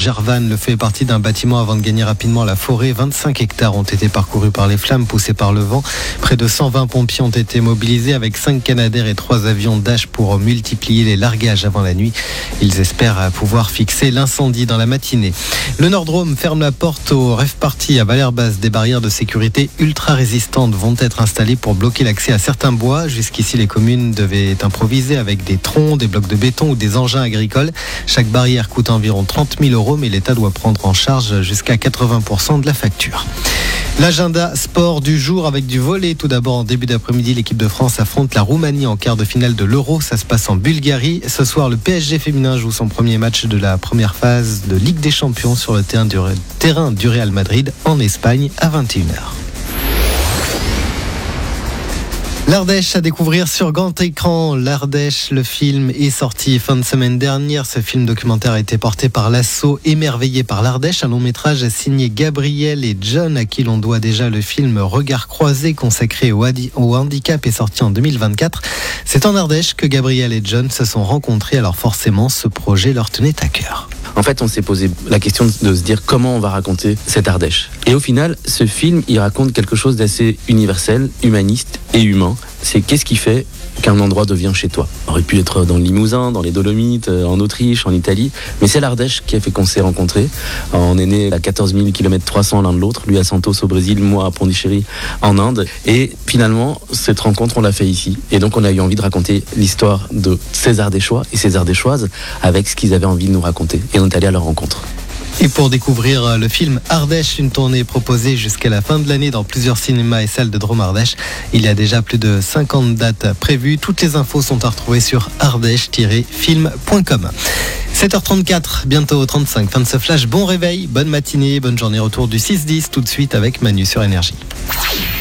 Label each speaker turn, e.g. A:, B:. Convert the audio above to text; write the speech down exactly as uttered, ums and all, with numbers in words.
A: Gervanne. Le feu est parti d'un bâtiment avant de gagner rapidement la forêt. vingt-cinq hectares ont été parcourus par les flammes poussées par le vent. Près de cent vingt pompiers ont été mobilisés avec cinq Canadair et trois avions Dash pour multiplier les largages avant la nuit. Ils espèrent pouvoir fixer l'incendie dans la matinée. Le Nord-Drôme ferme la porte au Rêve Party à Valère-Basse. Des barrières de sécurité ultra résistantes vont être installées pour bloquer l'accès à certains bois. Jusqu'ici, les communes devaient improviser avec des troncs, des blocs de béton ou des engins agricoles. Chaque barrière coûte environ trente mille euros, mais l'État doit prendre en charge jusqu'à quatre-vingts pour cent de la facture. L'agenda sport du jour avec du volley. Tout d'abord, en début d'après-midi, l'équipe de France affronte la Roumanie en quart de finale de l'Euro. Ça se passe en Bulgarie. Ce soir, le P S G féminin joue son premier match de la première phase de Ligue des Champions sur le terrain du, terrain du Real Madrid en Espagne à vingt et une heures. L'Ardèche à découvrir sur grand écran. L'Ardèche, le film est sorti fin de semaine dernière. Ce film documentaire a été porté par l'assaut Émerveillé par l'Ardèche, un long métrage signé Gabriel et John, à qui l'on doit déjà le film Regard croisé consacré au, hadi- au handicap et sorti en deux mille vingt-quatre. C'est en Ardèche que Gabriel et John se sont rencontrés, alors forcément ce projet leur tenait à cœur.
B: En fait, on s'est posé la question de se dire comment on va raconter cette Ardèche. Et au final, ce film, il raconte quelque chose d'assez universel, humaniste et humain. C'est qu'est-ce qui fait qu'un endroit devient chez toi. On aurait pu être dans le Limousin, dans les Dolomites, en Autriche, en Italie, mais c'est l'Ardèche qui a fait qu'on s'est rencontrés. On est nés à quatorze mille kilomètres trois cents l'un de l'autre, lui à Santos au Brésil, moi à Pondichéry en Inde. Et finalement, cette rencontre, on l'a fait ici. Et donc, on a eu envie de raconter l'histoire de ces Ardéchois et ces Ardéchoises avec ce qu'ils avaient envie de nous raconter. Et on est allé à leur rencontre.
A: Et pour découvrir le film Ardèche, une tournée proposée jusqu'à la fin de l'année dans plusieurs cinémas et salles de Drôme Ardèche. Il y a déjà plus de cinquante dates prévues. Toutes les infos sont à retrouver sur ardèche tiret film point com. sept heures trente-quatre, bientôt trente-cinq. Fin de ce flash. Bon réveil, bonne matinée, bonne journée. Retour du six dix tout de suite avec Manu sur Énergie.